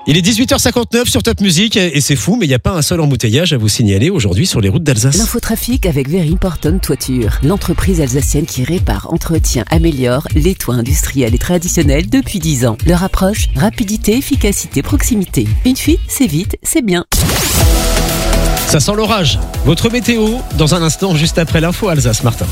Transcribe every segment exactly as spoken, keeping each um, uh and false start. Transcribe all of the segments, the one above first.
Il est dix-huit heures cinquante-neuf sur Top Music et c'est fou, mais il n'y a pas un seul embouteillage à vous signaler aujourd'hui sur les routes d'Alsace. L'infotrafic avec Very Important Toiture, l'entreprise alsacienne qui répare, entretient, améliore les toits industriels et traditionnels depuis dix ans. Leur approche, rapidité, efficacité, proximité. Une fuite, c'est vite, c'est bien. Ça sent l'orage. Votre météo dans un instant, juste après l'info Alsace, Martin.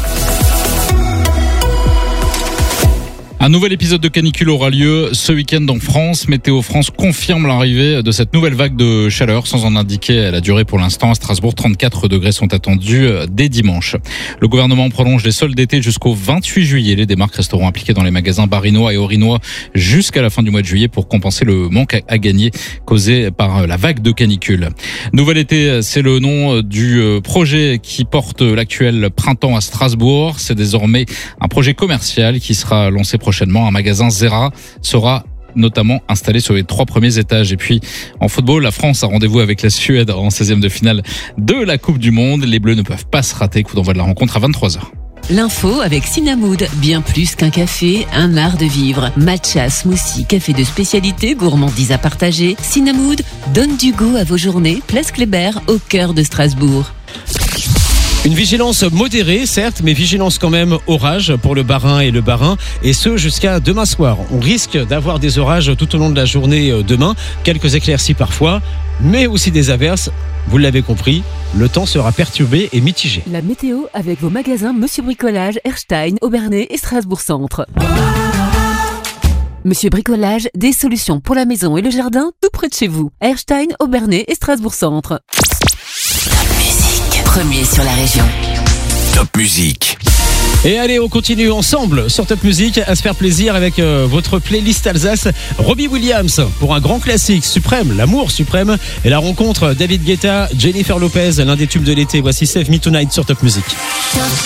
Un nouvel épisode de canicule aura lieu ce week-end en France. Météo France confirme l'arrivée de cette nouvelle vague de chaleur sans en indiquer la durée pour l'instant. À Strasbourg, trente-quatre degrés sont attendus dès dimanche. Le gouvernement prolonge les soldes d'été jusqu'au vingt-huit juillet. Les démarques resteront appliquées dans les magasins barinois et orinois jusqu'à la fin du mois de juillet pour compenser le manque à gagner causé par la vague de canicule. Nouvel été, c'est le nom du projet qui porte l'actuel printemps à Strasbourg. C'est désormais un projet commercial qui sera lancé prochainement. Un magasin Zera sera notamment installé sur les trois premiers étages. Et puis, en football, la France a rendez-vous avec la Suède en seizième de finale de la Coupe du Monde. Les Bleus ne peuvent pas se rater. Coup d'envoi de la rencontre à vingt-trois heures. L'info avec Cinnamwood, bien plus qu'un café, un art de vivre. Matcha, smoothie, café de spécialité, gourmandise à partager. Cinnamwood donne du goût à vos journées. Place Kléber, au cœur de Strasbourg. Une vigilance modérée, certes, mais vigilance quand même orage pour le Bas-Rhin et le Bas-Rhin, et ce jusqu'à demain soir. On risque d'avoir des orages tout au long de la journée demain, quelques éclaircies parfois, mais aussi des averses. Vous l'avez compris, le temps sera perturbé et mitigé. La météo avec vos magasins Monsieur Bricolage, Erstein, Aubernais et Strasbourg Centre. Monsieur Bricolage, des solutions pour la maison et le jardin tout près de chez vous. Erstein, Aubernais et Strasbourg Centre. Premier sur la région. Top Music. Et allez, on continue ensemble sur Top Music à se faire plaisir avec euh, votre playlist Alsace. Robbie Williams pour un grand classique suprême, l'amour suprême. Et la rencontre David Guetta, Jennifer Lopez, l'un des tubes de l'été. Voici Save Me Tonight sur Top Music. Top